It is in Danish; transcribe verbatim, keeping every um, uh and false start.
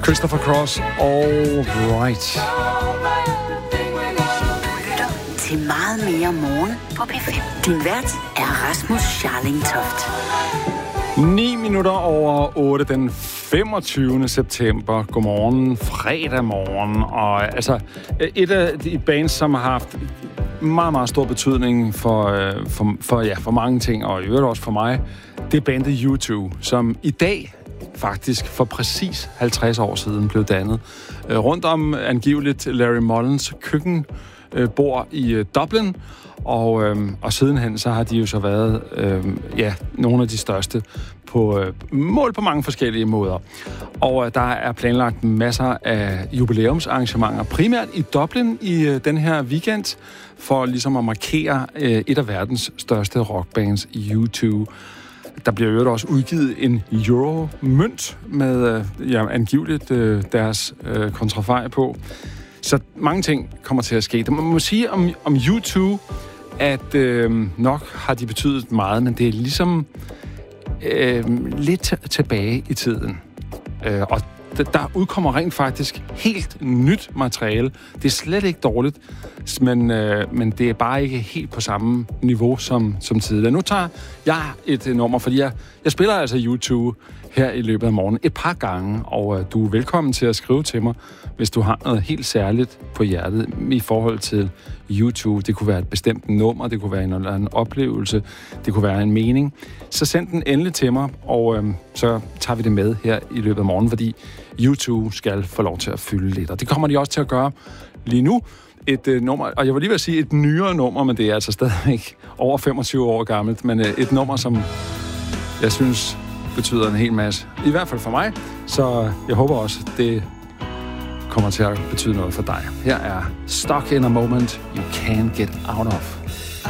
Christopher Cross, All Right. Til meget mere morgen på P fem. Din vært er Rasmus Scharling Toft. ni minutter over otte den femogtyvende september. Godmorgen, fredag morgen. Og altså, et af de bands, som har haft meget, meget stor betydning for, for, for, ja, for mange ting, og i øvrigt også for mig, det er bandet U to, som i dag faktisk for præcis halvtreds år siden blev dannet. Rundt om angiveligt Larry Mullins køkkenbord i Dublin, og, øhm, og sidenhen så har de jo så været øhm, ja, nogle af de største på øh, mål på mange forskellige måder. Og øh, der er planlagt masser af jubilæumsarrangementer, primært i Dublin i øh, den her weekend, for ligesom at markere øh, et af verdens største rockbands, U to. Der bliver jo også udgivet en euro-mønt med øh, ja, angiveligt øh, deres øh, kontrafej på. Så mange ting kommer til at ske. Man må sige om, om U to, at øh, nok har de betydet meget, men det er ligesom øh, lidt tilbage i tiden. Øh, og der udkommer rent faktisk helt nyt materiale. Det er slet ikke dårligt, men, øh, men det er bare ikke helt på samme niveau som, som tidligere. Nu tager jeg et nummer, fordi jeg, jeg spiller altså U to her i løbet af morgenen et par gange, og øh, du er velkommen til at skrive til mig, hvis du har noget helt særligt på hjertet i forhold til U to. Det kunne være et bestemt nummer, det kunne være en eller anden oplevelse, det kunne være en mening. Så send den endelig til mig, og øh, så tager vi det med her i løbet af morgenen, fordi U to skal få lov til at fylde lidt, og det kommer de også til at gøre lige nu. Et øh, nummer, og jeg vil lige vil sige et nyere nummer, men det er altså stadigvæk over femogtyve år gammelt, men øh, et nummer, som jeg synes betyder en hel masse. I hvert fald for mig, så jeg håber også, det kommer til at betyde noget for dig. Her er Stuck in a Moment You Can't Get Out Of.